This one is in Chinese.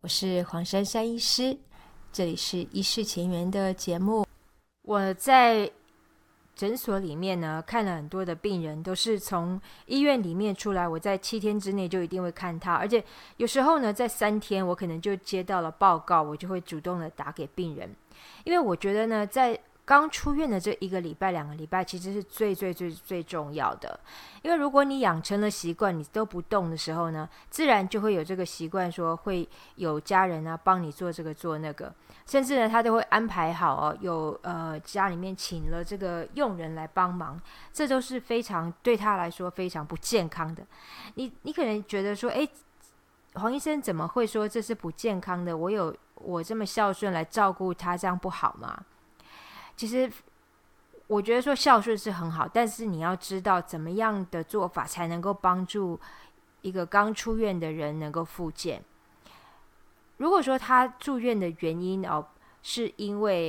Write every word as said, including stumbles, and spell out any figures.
我是黄珊珊医师，这里是医事前缘的节目。我在诊所里面呢，看了很多的病人，都是从医院里面出来，我在七天之内就一定会看他，而且有时候呢，在三天我可能就接到了报告，我就会主动的打给病人，因为我觉得呢，在刚出院的这一个礼拜、两个礼拜，其实是最最最最重要的。因为如果你养成了习惯，你都不动的时候呢，自然就会有这个习惯，说会有家人啊帮你做这个做那个，甚至呢，他都会安排好哦，有呃家里面请了这个佣人来帮忙，这都是非常对他来说非常不健康的。你你可能觉得说，哎，黄医生怎么会说这是不健康的？我有我这么孝顺来照顾他，这样不好吗？其实我觉得说孝顺是很好，但是你要知道怎么样的做法才能够帮助一个刚出院的人能够复健。如果说他住院的原因哦，是因为